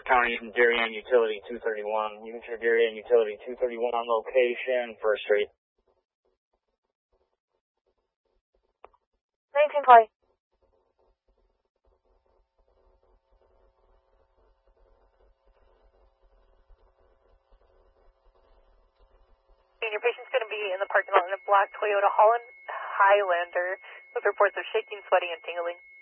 County from Darien Utility 231. You can show Darien Utility 231 on location, First Street. 19 flight. And your patient's going to be in the parking lot in a black Toyota Highlander with reports of shaking, sweating, and tingling.